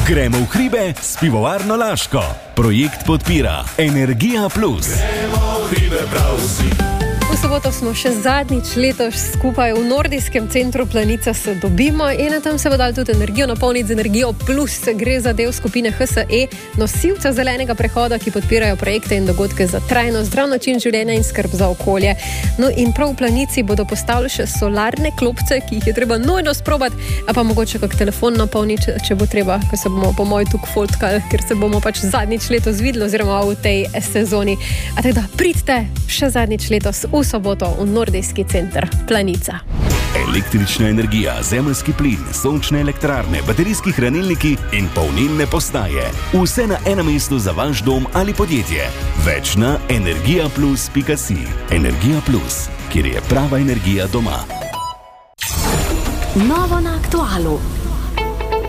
Gremo v hribe s pivovarno Laško. Projekt podpira Energija Plus. Gremo v hribe prav vsi. V soboto smo še zadnjič letos skupaj v nordijskem centru Planica se dobimo in tam se bo dal tudi energijo napolniti z Energijo Plus. Gre za del skupine HSE, nosilca zelenega prehoda, ki podpirajo projekte in dogodke za trajno, zdrav način življenja in skrb za okolje. No in prav v Planici bodo postavili še solarne klopce, ki jih je treba nujno sprobati, a pa mogoče kak telefon napolniti, če bo treba, ker se bomo po moji tukaj fotkali, ker se bomo pač zadnjič letos videli oziroma v tej sezoni. A teda pridite še zadnjič letos v soboto v nordijski center Planica. Električna energija, zemeljski plin, sončne elektrarne, baterijski hranilniki in polnilne postaje. Vse na enem mestu za vaš dom ali podjetje. Več na energijaplus.si. Energija Plus, kjer je prava energija doma. Novo na aktualu.